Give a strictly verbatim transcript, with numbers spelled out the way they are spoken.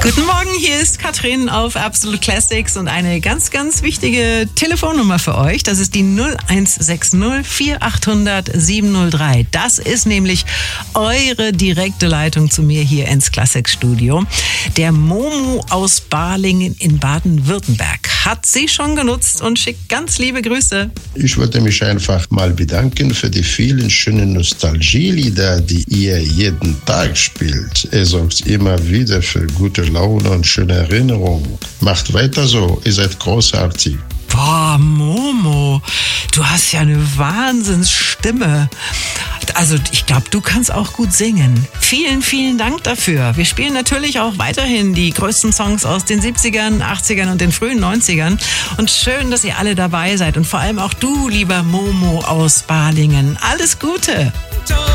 Guten Morgen, hier ist Katrin auf Absolute Classics und eine ganz, ganz wichtige Telefonnummer für euch. Das ist die null eins sechs null vier acht null null sieben null drei. Das ist nämlich eure direkte Leitung zu mir hier ins Classics-Studio. Der Momo aus Balingen in Baden-Württemberg hat sie schon genutzt und schickt ganz liebe Grüße. Ich wollte mich einfach mal bedanken für die vielen schönen Nostalgielieder, die ihr jeden Tag spielt. Ihr sorgt immer wieder für gute Laune und schöne Erinnerungen. Macht weiter so, ihr seid großartig. Boah, Momo, du hast ja eine Wahnsinnsstimme. Also ich glaube, du kannst auch gut singen. Vielen, vielen Dank dafür. Wir spielen natürlich auch weiterhin die größten Songs aus den siebzigern, achtzigern und den frühen neunzigern. Und schön, dass ihr alle dabei seid. Und vor allem auch du, lieber Momo aus Balingen. Alles Gute.